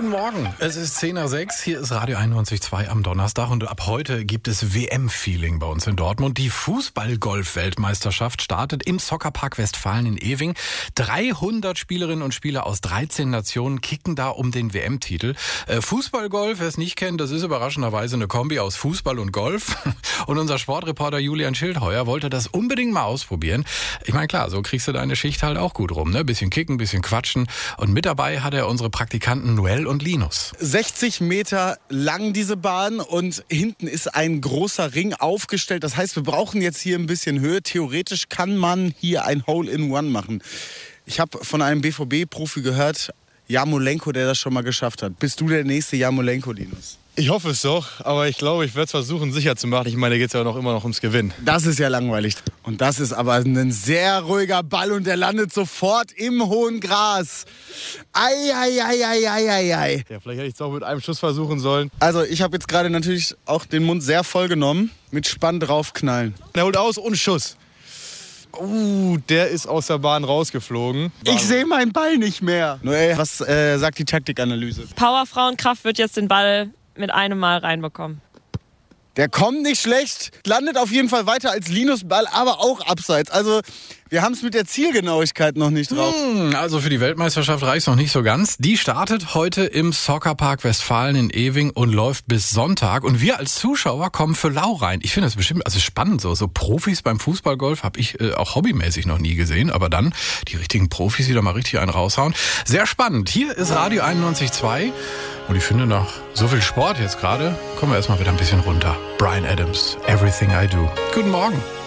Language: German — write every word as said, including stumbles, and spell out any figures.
Guten Morgen, es ist zehn nach sechs, hier ist Radio einundneunzig Komma zwei am Donnerstag und ab heute gibt es W M-Feeling bei uns in Dortmund. Die Fußball-Golf-Weltmeisterschaft startet im Soccerpark Westfalen in Ewing. dreihundert Spielerinnen und Spieler aus dreizehn Nationen kicken da um den W M-Titel. Äh, Fußball-Golf, wer es nicht kennt, das ist überraschenderweise eine Kombi aus Fußball und Golf. Und unser Sportreporter Julian Schildheuer wollte das unbedingt mal ausprobieren. Ich meine, klar, so kriegst du deine Schicht halt auch gut rum, ne? Bisschen kicken, bisschen quatschen. Und mit dabei hat er unsere Praktikanten Noel und Linus. sechzig Meter lang diese Bahn und hinten ist ein großer Ring aufgestellt. Das heißt, wir brauchen jetzt hier ein bisschen Höhe. Theoretisch kann man hier ein Hole-in-One machen. Ich habe von einem B V B-Profi gehört, Jarmolenko, der das schon mal geschafft hat. Bist du der nächste Jarmolenko, Linus? Ich hoffe es doch, aber ich glaube, ich werde es versuchen, sicher zu machen. Ich meine, da geht es ja noch immer noch ums Gewinnen. Das ist ja langweilig. Und das ist aber ein sehr ruhiger Ball und der landet sofort im hohen Gras. Ei, ei, ei, ei, ei, ei, ei. Ja, vielleicht hätte ich es auch mit einem Schuss versuchen sollen. Also ich habe jetzt gerade natürlich auch den Mund sehr voll genommen. Mit Spann draufknallen. Er holt aus und Schuss. Uh, der ist aus der Bahn rausgeflogen. Ich sehe meinen Ball nicht mehr. Noel, was äh, sagt die Taktikanalyse? Powerfrauenkraft wird jetzt den Ball mit einem Mal reinbekommen. Der kommt nicht schlecht, landet auf jeden Fall weiter als Linus Ball, aber auch abseits. Also wir haben es mit der Zielgenauigkeit noch nicht drauf. Hm, also für die Weltmeisterschaft reicht es noch nicht so ganz. Die startet heute im Soccerpark Westfalen in Ewing und läuft bis Sonntag. Und wir als Zuschauer kommen für lau rein. Ich finde das bestimmt also spannend so. So Profis beim Fußballgolf habe ich äh, auch hobbymäßig noch nie gesehen. Aber dann die richtigen Profis, die da mal richtig einen raushauen. Sehr spannend. Hier ist Radio einundneunzig Komma zwei. Und ich finde, nach so viel Sport jetzt gerade, kommen wir erstmal wieder ein bisschen runter. Bryan Adams, Everything I Do. Guten Morgen.